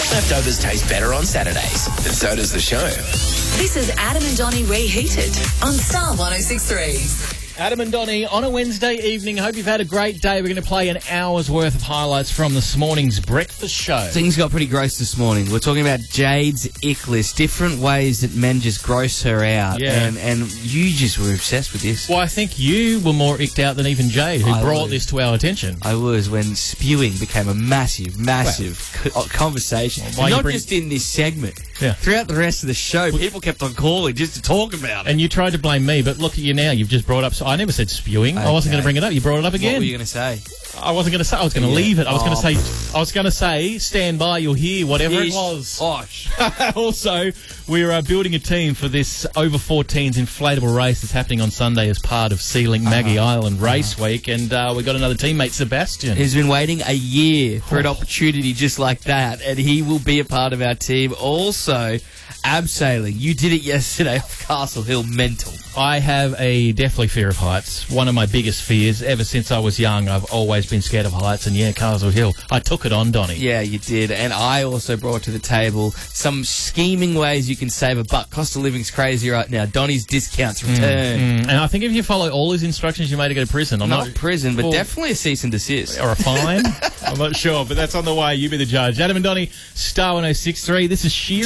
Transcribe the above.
Leftovers taste better on Saturdays, and so does the show. This is Adam and Donnie Reheated on Star 106.3. Adam and Donnie on a Wednesday evening. Hope you've had a great day. We're going to play an hour's worth of highlights from this morning's breakfast show. Things got pretty gross this morning. We're talking about Jade's ick list, different ways that men just gross her out. Yeah. And you just were obsessed with this. Well, I think you were more icked out than even Jade, who brought this to our attention. I was, when spewing became a massive conversation. Well, not just in this segment. Yeah. Throughout the rest of the show, people kept on calling just to talk about it. And you tried to blame me, but look at you now. You've just brought up... I never said spewing. I wasn't going to bring it up. You brought it up again. What were you going to say? I wasn't going to say. I was going to leave it. I was going to say, stand by, you'll hear whatever it was. Osh. Also, we're building a team for this over 14s inflatable race that's happening on Sunday as part of Sealing Maggie Island Race Week. And we got another teammate, Sebastian. He's been waiting a year for an opportunity just like that, and he will be a part of our team. Also, abseiling. You did it yesterday off Castle Hill. Mental. I have a deathly fear of heights. One of my biggest fears. Ever since I was young, I've always been scared of heights. And yeah, Castle Hill. I took it on, Donnie. Yeah, you did. And I also brought to the table some scheming ways you can save a buck. Cost of living's crazy right now. Donnie's discounts return. And I think if you follow all his instructions, you may go to prison. Not prison, but definitely a cease and desist. Or a fine. I'm not sure, but that's on the way. You be the judge. Adam and Donnie, Star 106.3. This is Sheer.